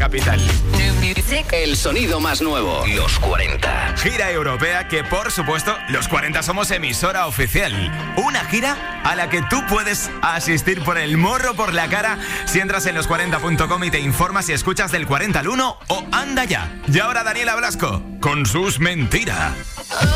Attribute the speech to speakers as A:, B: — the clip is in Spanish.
A: Capital.
B: El sonido más nuevo. Los 40.
A: Gira europea que, por supuesto, los 40 somos emisora oficial. Una gira a la que tú puedes asistir por el morro por la cara si entras en los40.com y te informas si escuchas del 40 al 1 o Anda Ya. Y ahora Daniela Blasco con sus mentiras.